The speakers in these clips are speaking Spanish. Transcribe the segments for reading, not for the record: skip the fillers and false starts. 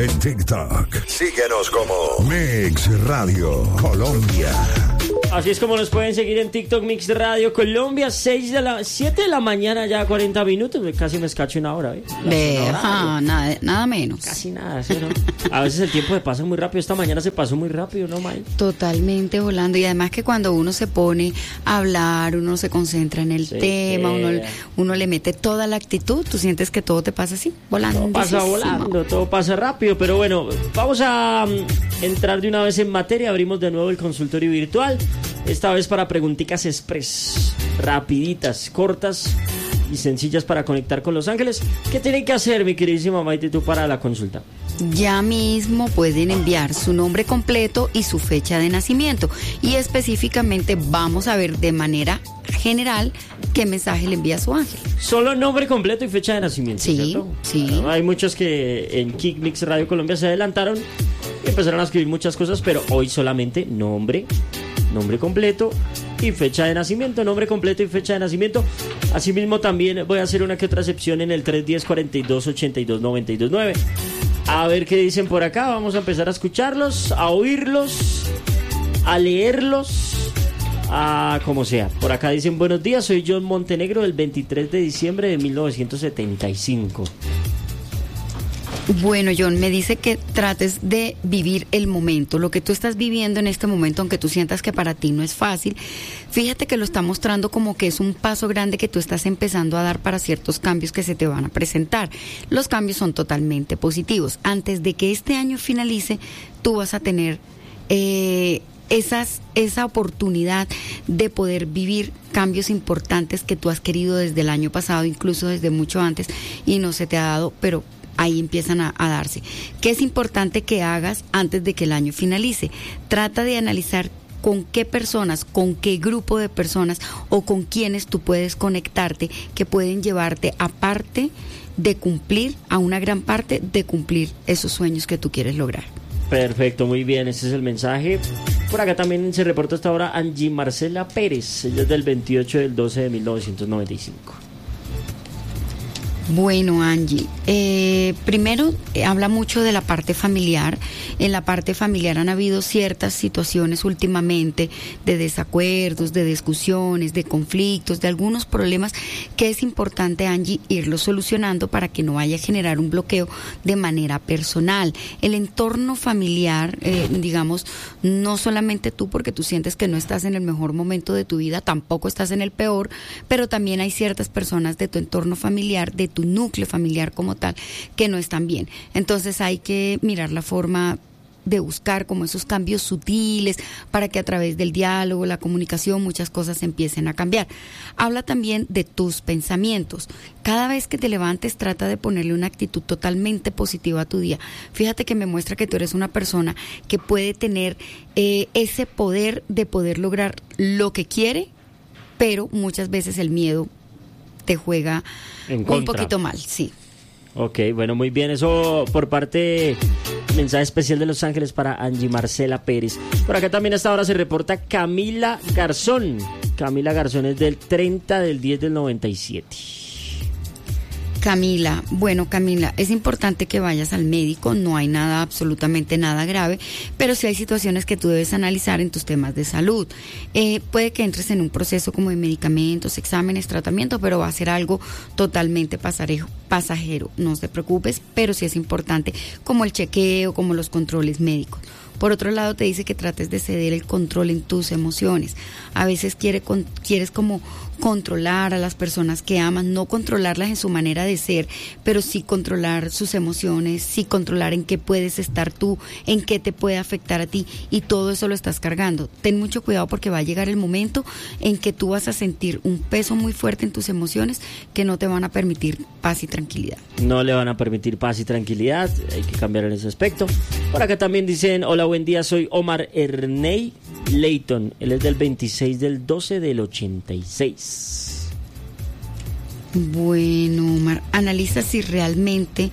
en TikTok. Síguenos como Mix Radio Colombia. Así es como nos pueden seguir en TikTok, Mix Radio Colombia, 7 de la mañana, ya 40 minutos, casi me escacho una hora, ¿eh? Nada menos. Casi nada, ¿sí, no? A veces el tiempo se pasa muy rápido, esta mañana se pasó muy rápido, ¿no, May? Totalmente volando, y además que cuando uno se pone a hablar, uno se concentra en el tema, uno le mete toda la actitud, tú sientes que todo te pasa así, volando. Todo pasa volando, todo pasa rápido, pero bueno, vamos a entrar de una vez en materia, abrimos de nuevo el consultorio virtual. Esta vez para preguntitas express, rapiditas, cortas y sencillas para conectar con Los Ángeles. ¿Qué tienen que hacer, mi queridísima Maite, tú para la consulta? Ya mismo pueden enviar su nombre completo y su fecha de nacimiento. Y específicamente vamos a ver de manera general qué mensaje le envía su ángel. Solo nombre completo y fecha de nacimiento, sí, ¿cierto? Sí. Bueno, hay muchos que en Kick Mix Radio Colombia se adelantaron y empezaron a escribir muchas cosas, pero hoy solamente nombre completo y fecha de nacimiento, nombre completo y fecha de nacimiento. Asimismo también voy a hacer una que otra excepción en el 310-42-82-92-9. A ver qué dicen por acá, vamos a empezar a escucharlos, a oírlos, a leerlos, a como sea. Por acá dicen: buenos días, soy John Montenegro del 23 de diciembre de 1975. Bueno, John, me dice que trates de vivir el momento, lo que tú estás viviendo en este momento, aunque tú sientas que para ti no es fácil. Fíjate que lo está mostrando como que es un paso grande que tú estás empezando a dar para ciertos cambios que se te van a presentar. Los cambios son totalmente positivos. Antes de que este año finalice, tú vas a tener esa oportunidad de poder vivir cambios importantes que tú has querido desde el año pasado, incluso desde mucho antes, y no se te ha dado, pero ahí empiezan a darse. ¿Qué es importante que hagas antes de que el año finalice? Trata de analizar con qué personas, con qué grupo de personas o con quiénes tú puedes conectarte que pueden llevarte, aparte de cumplir, a una gran parte de cumplir esos sueños que tú quieres lograr. Perfecto, muy bien, ese es el mensaje. Por acá también se reporta hasta ahora Angie Marcela Pérez, ella es del 28 del 12 de 1995. Bueno, Angie, primero habla mucho de la parte familiar. En la parte familiar han habido ciertas situaciones últimamente de desacuerdos, de discusiones, de conflictos, de algunos problemas que es importante, Angie, irlos solucionando para que no vaya a generar un bloqueo de manera personal. El entorno familiar, digamos, no solamente tú, porque tú sientes que no estás en el mejor momento de tu vida, tampoco estás en el peor, pero también hay ciertas personas de tu entorno familiar, de tu núcleo familiar como tal, que no están bien. Entonces hay que mirar la forma de buscar como esos cambios sutiles para que a través del diálogo, la comunicación, muchas cosas empiecen a cambiar. Habla también de tus pensamientos. Cada vez que te levantes, trata de ponerle una actitud totalmente positiva a tu día. Fíjate que me muestra que tú eres una persona que puede tener ese poder de poder lograr lo que quiere, pero muchas veces el miedo te juega un poquito mal, sí. Ok, bueno, muy bien. Eso por parte, mensaje especial de Los Ángeles para Angie Marcela Pérez. Por acá también hasta ahora se reporta Camila Garzón. Camila Garzón es del 30 del 10 del 97. Camila, bueno, Camila, es importante que vayas al médico, no hay nada, absolutamente nada grave, pero sí hay situaciones que tú debes analizar en tus temas de salud. Puede que entres en un proceso como de medicamentos, exámenes, tratamiento, pero va a ser algo totalmente pasajero, no te preocupes, pero sí es importante como el chequeo, como los controles médicos. Por otro lado, te dice que trates de ceder el control en tus emociones. A veces quieres como controlar a las personas que amas, no controlarlas en su manera de ser, pero sí controlar sus emociones, sí controlar en qué puedes estar tú, en qué te puede afectar a ti, y todo eso lo estás cargando. Ten mucho cuidado porque va a llegar el momento en que tú vas a sentir un peso muy fuerte en tus emociones que no te van a permitir paz y tranquilidad. No le van a permitir paz y tranquilidad, hay que cambiar en ese aspecto. Por acá también dicen: hola, buen día, soy Omar Erney Leighton, él es del 26 del 12 del 86. Bueno, Omar, analiza si realmente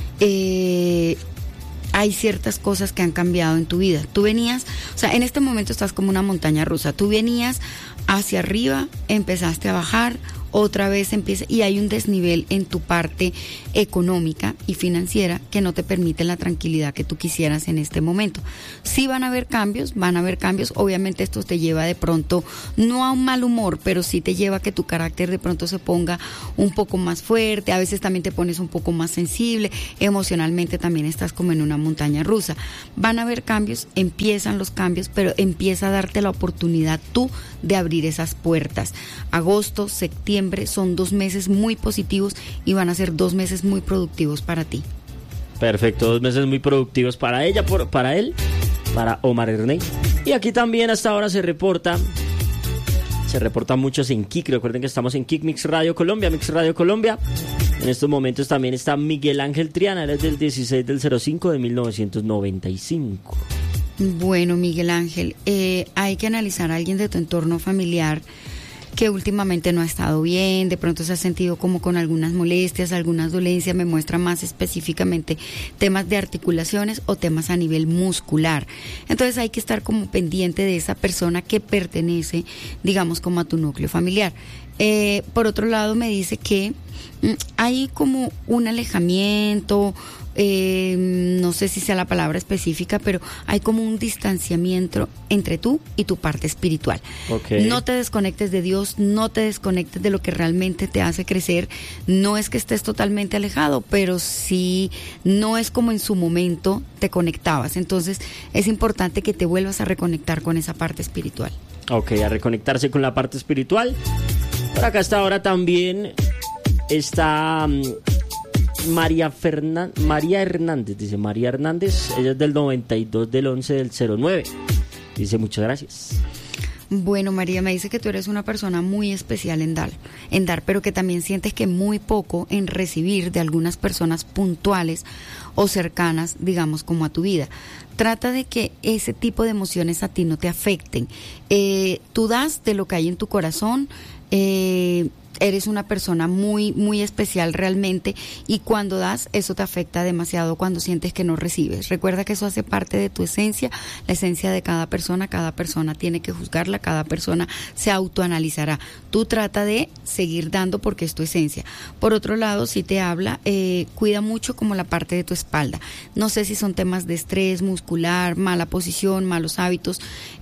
hay ciertas cosas que han cambiado en tu vida. Tú venías, o sea, en este momento estás como una montaña rusa. Tú venías hacia arriba, empezaste a bajar, otra vez empieza, y hay un desnivel en tu parte económica y financiera que no te permite la tranquilidad que tú quisieras en este momento. Sí van a haber cambios, obviamente esto te lleva de pronto, no a un mal humor, pero sí te lleva a que tu carácter de pronto se ponga un poco más fuerte, a veces también te pones un poco más sensible, emocionalmente también estás como en una montaña rusa. Van a haber cambios, empiezan los cambios, pero empieza a darte la oportunidad tú de abrir esas puertas. Agosto, septiembre son 2 meses muy positivos y van a ser 2 meses muy productivos para ti. Perfecto, 2 meses muy productivos para ella, para él, para Omar Erney. Y aquí también hasta ahora se reportan muchos en Kik. Recuerden que estamos en Kik, Mix Radio Colombia. En estos momentos también está Miguel Ángel Triana, él es del 16 del 05 de 1995. Bueno, Miguel Ángel, hay que analizar a alguien de tu entorno familiar que últimamente no ha estado bien, de pronto se ha sentido como con algunas molestias, algunas dolencias, me muestra más específicamente temas de articulaciones o temas a nivel muscular. Entonces hay que estar como pendiente de esa persona que pertenece, digamos, como a tu núcleo familiar. Por otro lado, me dice que hay como un alejamiento, no sé si sea la palabra específica, pero hay como un distanciamiento entre tú y tu parte espiritual. Okay. No te desconectes de Dios, no te desconectes de lo que realmente te hace crecer. No es que estés totalmente alejado, pero sí no es como en su momento te conectabas. Entonces es importante que te vuelvas a reconectar con esa parte espiritual. Ok, a reconectarse con la parte espiritual. Por acá hasta ahora también está María Hernández, dice María Hernández, ella es del 92 del 11 del 09, dice muchas gracias. Bueno, María, me dice que tú eres una persona muy especial en dar, pero que también sientes que muy poco en recibir de algunas personas puntuales o cercanas, digamos, como a tu vida. Trata de que ese tipo de emociones a ti no te afecten. Tú das de lo que hay en tu corazón, eres una persona muy, muy especial realmente, y cuando das, eso te afecta demasiado cuando sientes que no recibes. Recuerda que eso hace parte de tu esencia, la esencia de cada persona tiene que juzgarla, cada persona se autoanalizará. Tú trata de seguir dando porque es tu esencia. Por otro lado, si te habla, cuida mucho como la parte de tu espalda. No sé si son temas de estrés muscular, mala posición, malos hábitos,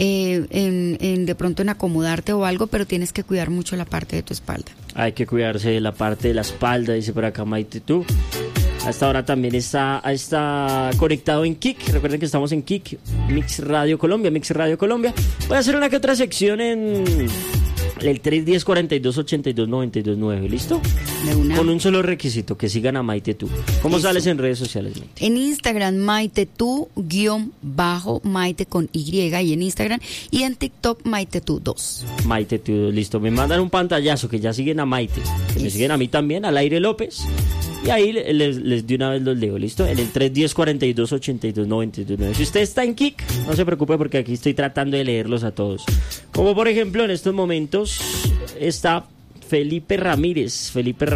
de pronto en acomodarte o algo, pero tienes que cuidar mucho la parte de tu espalda. Hay que cuidarse de la parte de la espalda, dice por acá Maite tú. Hasta ahora también está conectado en Kik. Recuerden que estamos en Kik, Mix Radio Colombia. Voy a hacer una que otra sección en el 310-42-82-92-9, ¿listo? Con un solo requisito, que sigan a Maite tú. ¿Cómo sales en redes sociales, Maite? En Instagram, Maite tú, Maite con Y, y en Instagram, y en TikTok, Maite tú 2. Maite tú, listo. Me mandan un pantallazo que ya siguen a Maite, que me siguen a mí también, al Aire López. Y ahí les de una vez los leo, ¿listo? En el 310-42-82-92-9. Si usted está en Kik, no se preocupe porque aquí estoy tratando de leerlos a todos. Como por ejemplo, en estos momentos está Felipe Ramírez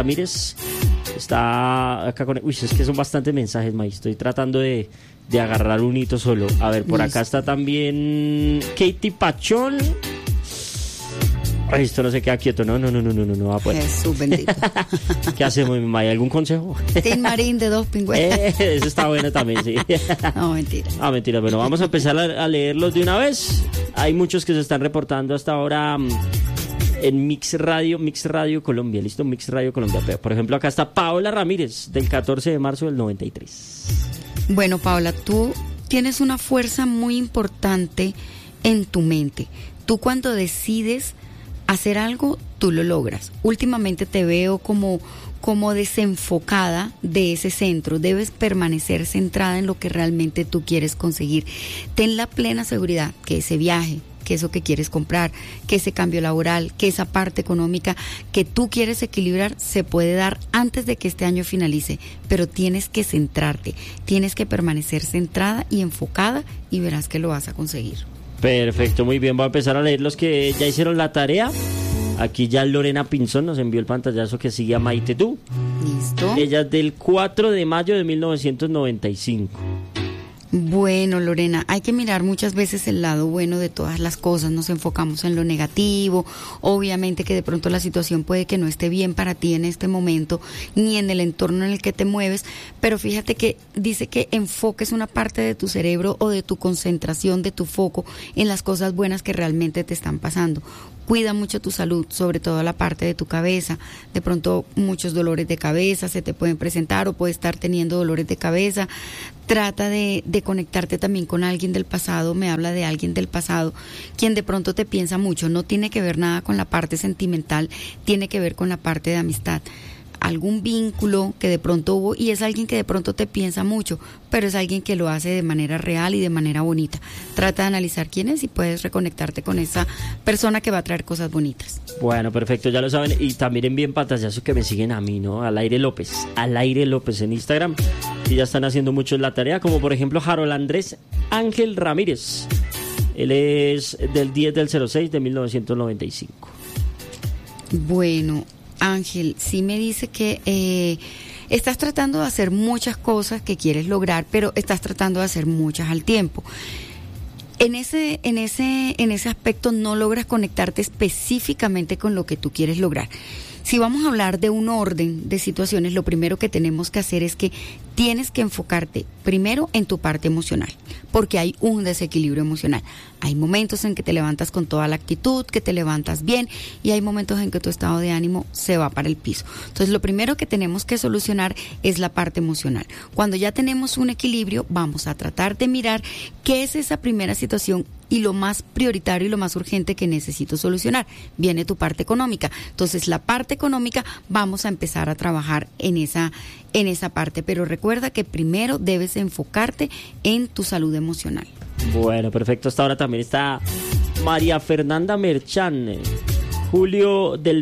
está acá con... Uy, es que son bastantes mensajes, May. Estoy tratando de agarrar un hito solo. A ver, por acá está también Katie Pachón. Ay, esto no se queda quieto, no va a poder. Jesús bendito. ¿Qué hacemos, May? ¿Algún consejo? Tin Marín de 2 pingüinos. Eso está bueno también, sí. No, mentira. Ah, mentira, bueno, vamos a empezar a leerlos de una vez. Hay muchos que se están reportando hasta ahora en Mix Radio Colombia, ¿listo? Mix Radio Colombia. Por ejemplo, acá está Paola Ramírez, del 14 de marzo del 93. Bueno, Paola, tú tienes una fuerza muy importante en tu mente. Tú cuando decides hacer algo, tú lo logras. Últimamente te veo como desenfocada de ese centro. Debes permanecer centrada en lo que realmente tú quieres conseguir. Ten la plena seguridad que ese viaje, que eso que quieres comprar, que ese cambio laboral, que esa parte económica que tú quieres equilibrar se puede dar antes de que este año finalice, pero tienes que centrarte, tienes que permanecer centrada y enfocada y verás que lo vas a conseguir. Perfecto, muy bien, voy a empezar a leer los que ya hicieron la tarea. Aquí ya Lorena Pinzón nos envió el pantallazo que sigue a Maite tú. Listo. Ella es del 4 de mayo de 1995. Bueno, Lorena, hay que mirar muchas veces el lado bueno de todas las cosas, nos enfocamos en lo negativo, obviamente que de pronto la situación puede que no esté bien para ti en este momento, ni en el entorno en el que te mueves, pero fíjate que dice que enfoques una parte de tu cerebro o de tu concentración, de tu foco en las cosas buenas que realmente te están pasando. Cuida mucho tu salud, sobre todo la parte de tu cabeza. De pronto muchos dolores de cabeza se te pueden presentar o puedes estar teniendo dolores de cabeza. Trata de conectarte también con alguien del pasado, me habla de alguien del pasado, quien de pronto te piensa mucho. No tiene que ver nada con la parte sentimental, tiene que ver con la parte de amistad. Algún vínculo que de pronto hubo y es alguien que de pronto te piensa mucho, pero es alguien que lo hace de manera real y de manera bonita. Trata de analizar quién es y puedes reconectarte con esa persona que va a traer cosas bonitas. Bueno, perfecto, ya lo saben. Y también envíen pantallazos que me siguen a mí, ¿no? Al Aire López en Instagram. Y ya están haciendo mucho la tarea, como por ejemplo Harold Andrés Ángel Ramírez. Él es del 10 del 06 de 1995. Bueno, Ángel, sí me dice que estás tratando de hacer muchas cosas que quieres lograr, pero estás tratando de hacer muchas al tiempo. En ese aspecto no logras conectarte específicamente con lo que tú quieres lograr. Si vamos a hablar de un orden de situaciones, lo primero que tenemos que hacer es que tienes que enfocarte primero en tu parte emocional, porque hay un desequilibrio emocional. Hay momentos en que te levantas con toda la actitud, que te levantas bien, y hay momentos en que tu estado de ánimo se va para el piso. Entonces, lo primero que tenemos que solucionar es la parte emocional. Cuando ya tenemos un equilibrio, vamos a tratar de mirar qué es esa primera situación y lo más prioritario y lo más urgente que necesito solucionar. Viene tu parte económica. Entonces, la parte económica vamos a empezar a trabajar en esa parte, pero recuerda que primero debes enfocarte en tu salud emocional. Bueno, perfecto. Hasta ahora también está María Fernanda Merchán, julio del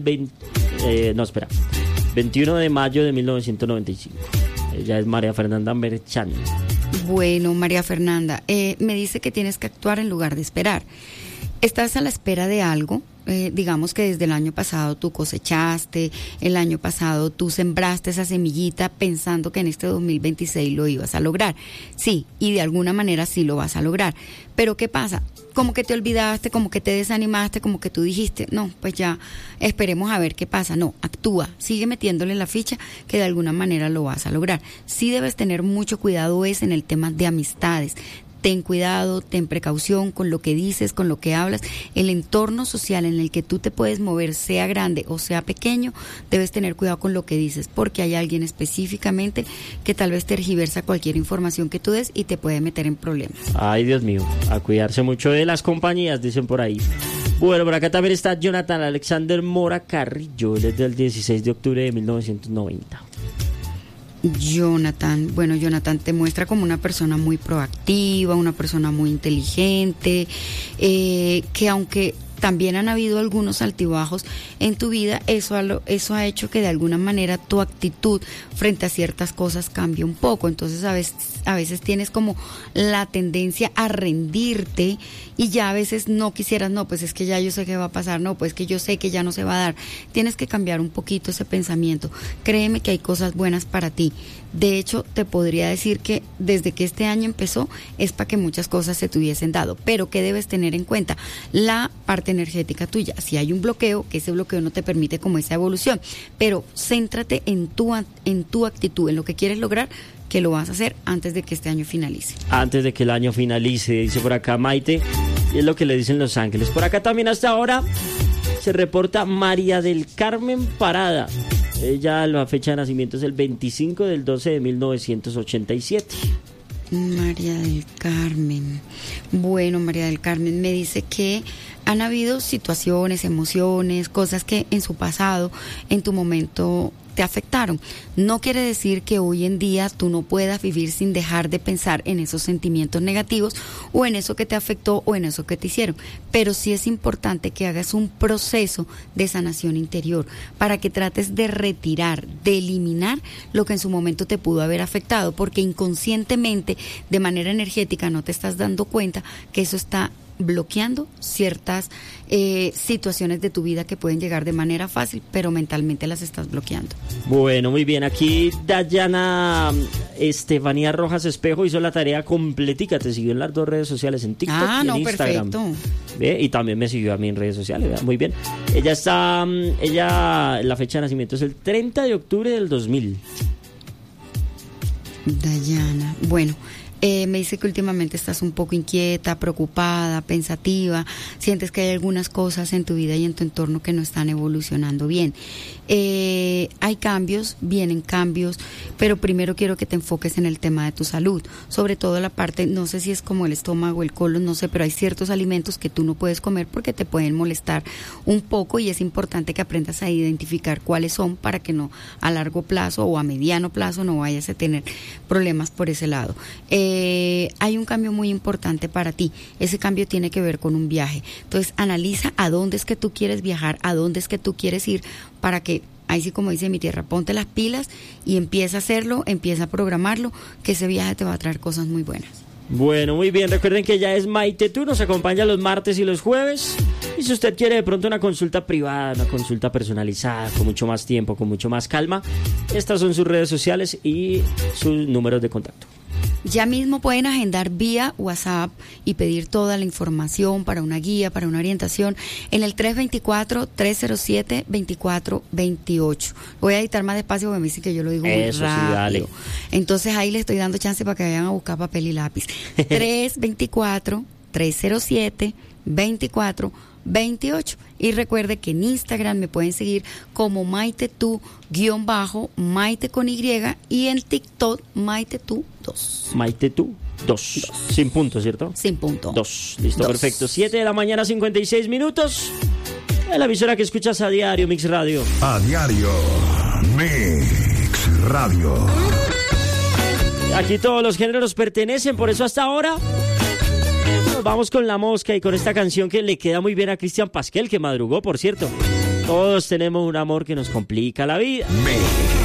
21 de mayo de 1995. Ella es María Fernanda Merchán. Bueno, María Fernanda, me dice que tienes que actuar en lugar de esperar. Estás a la espera de algo. Digamos que desde el año pasado tú cosechaste, el año pasado tú sembraste esa semillita pensando que en este 2026 lo ibas a lograr. Sí, y de alguna manera sí lo vas a lograr. Pero ¿qué pasa? Como que te olvidaste, como que te desanimaste, como que tú dijiste, no, pues ya esperemos a ver qué pasa. No, actúa, sigue metiéndole la ficha que de alguna manera lo vas a lograr. Sí debes tener mucho cuidado en el tema de amistades. Ten cuidado, ten precaución con lo que dices, con lo que hablas. El entorno social en el que tú te puedes mover, sea grande o sea pequeño, debes tener cuidado con lo que dices, porque hay alguien específicamente que tal vez tergiversa cualquier información que tú des y te puede meter en problemas. Ay, Dios mío, a cuidarse mucho de las compañías, dicen por ahí. Bueno, por acá también está Jonathan Alexander Mora Carrillo, él es del 16 de octubre de 1990. Jonathan te muestra como una persona muy proactiva, una persona muy inteligente, que aunque también han habido algunos altibajos en tu vida, eso ha hecho que de alguna manera tu actitud frente a ciertas cosas cambie un poco. Entonces a veces tienes como la tendencia a rendirte y ya a veces no quisieras, no, pues es que ya yo sé qué va a pasar, no, pues que yo sé que ya no se va a dar. Tienes que cambiar un poquito ese pensamiento. Créeme que hay cosas buenas para ti. De hecho, te podría decir que desde que este año empezó es para que muchas cosas se te hubiesen dado, pero ¿qué debes tener en cuenta? La parte energética tuya. Si hay un bloqueo, que ese bloqueo no te permite como esa evolución, pero céntrate en tu actitud, en lo que quieres lograr, que lo vas a hacer antes de que este año finalice. Antes de que el año finalice, dice por acá Maite, y es lo que le dicen Los Ángeles. Por acá también hasta ahora se reporta María del Carmen Parada. Ella, la fecha de nacimiento es el 25 del 12 de 1987. María del Carmen. Bueno, María del Carmen me dice que han habido situaciones, emociones, cosas que en su pasado, en tu momento, te afectaron. No quiere decir que hoy en día tú no puedas vivir sin dejar de pensar en esos sentimientos negativos o en eso que te afectó o en eso que te hicieron, pero sí es importante que hagas un proceso de sanación interior para que trates de retirar, de eliminar lo que en su momento te pudo haber afectado, porque inconscientemente, de manera energética, no te estás dando cuenta que eso está bloqueando ciertas situaciones de tu vida que pueden llegar de manera fácil, pero mentalmente las estás bloqueando. Bueno, muy bien. Aquí Dayana Estefanía Rojas Espejo hizo la tarea completica. Te siguió en las 2 redes sociales, en TikTok y en Instagram. Perfecto. ¿Ve? Y también me siguió a mí en redes sociales. ¿Ve? Muy bien. La fecha de nacimiento es el 30 de octubre del 2000. Dayana, bueno, me dice que últimamente estás un poco inquieta, preocupada, pensativa, sientes que hay algunas cosas en tu vida y en tu entorno que no están evolucionando bien. Hay cambios, vienen cambios, pero primero quiero que te enfoques en el tema de tu salud, sobre todo la parte, no sé si es como el estómago, el colon, no sé, pero hay ciertos alimentos que tú no puedes comer porque te pueden molestar un poco y es importante que aprendas a identificar cuáles son para que no a largo plazo o a mediano plazo no vayas a tener problemas por ese lado. Hay un cambio muy importante para ti, ese cambio tiene que ver con un viaje, entonces analiza a dónde es que tú quieres viajar, a dónde es que tú quieres ir para que, ahí sí como dice mi tierra, ponte las pilas y empieza a hacerlo, empieza a programarlo, que ese viaje te va a traer cosas muy buenas. Bueno, muy bien, recuerden que ella es Maite Tú, nos acompaña los martes y los jueves, y si usted quiere de pronto una consulta privada, una consulta personalizada, con mucho más tiempo, con mucho más calma, estas son sus redes sociales y sus números de contacto. Ya mismo pueden agendar vía WhatsApp y pedir toda la información para una guía, para una orientación en el 324-307-2428. Voy a editar más despacio porque me dicen que yo lo digo muy rápido. Sí, dale. Entonces ahí le estoy dando chance para que vayan a buscar papel y lápiz. 324-307-2428. Y recuerde que en Instagram me pueden seguir como Maite Tú _Maite con Y y en TikTok Maite Tú 2. Maite Tú 2. Sin punto, ¿cierto? Sin punto. 2. Listo, perfecto. 7 de la mañana, 56 minutos. La emisora que escuchas a diario, Mix Radio. A diario, Mix Radio. Aquí todos los géneros pertenecen, por eso hasta ahora nos vamos con La Mosca y con esta canción que le queda muy bien a Cristian Pasquel, que madrugó, por cierto. Todos tenemos un amor que nos complica la vida.